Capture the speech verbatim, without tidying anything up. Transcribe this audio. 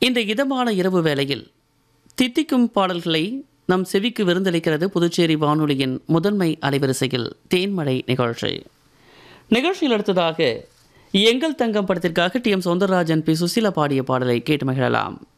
இந்த இதமான இரவு வேளையில் தித்திக்கும் பாடல்களை நம் செவிக்கு விருந்தளிக்கிறது புதுச்சேரி வானொலியின் முதன்மை அலைவரிசையில் தேன்மழை நிகழ்ச்சி. நிகழ்ச்சியில் அடுத்ததாக எங்கள் தங்கம் படத்திற்காக D M Soundararajan B Susheela பாடிய பாடலை கேட்டு மகிழலாம்.